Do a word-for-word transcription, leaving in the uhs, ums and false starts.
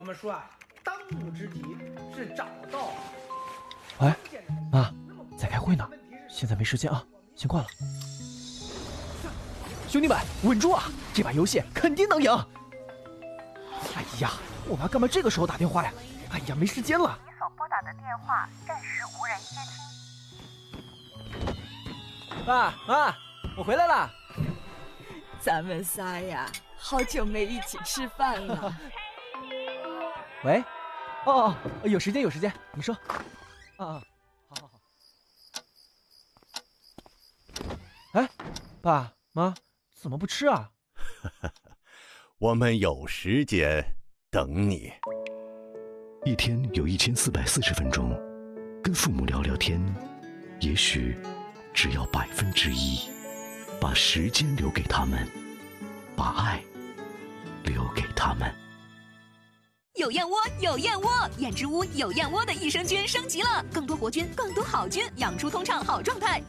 们说啊，当务之急是找到。 喂，妈，在开会呢，现在没时间啊，先挂了。兄弟们，稳住啊！这把游戏肯定能赢。哎呀，我妈干嘛这个时候打电话呀？哎呀，没时间了。 你所拨打的电话暂时无人接听。 爸妈，我回来了。 咱们仨呀，好久没一起吃饭了。 喂，哦哦，有时间有时间，你说。啊啊，好好好。哎，爸妈，怎么不吃啊？ 我们有时间等你。 一天有一千四百四十分钟，跟父母聊聊天，也许只要百分之一。把时间留给他们，把爱留给他们。 有燕窝，有燕窝，燕之屋有燕窝的益生菌升级了，更多活菌，更多好菌，养出通畅好状态。